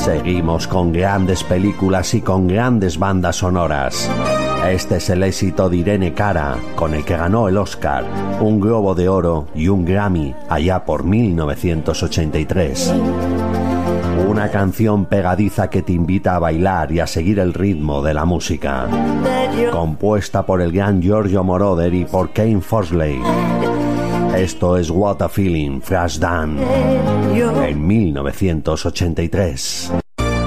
Seguimos con grandes películas y con grandes bandas sonoras. Este es el éxito de Irene Cara, con el que ganó el Oscar, un Globo de Oro y un Grammy allá por 1983. Una canción pegadiza que te invita a bailar y a seguir el ritmo de la música. Compuesta por el gran Giorgio Moroder y por Kane Forsley. Esto es What a Feeling, Flashdance, en 1983.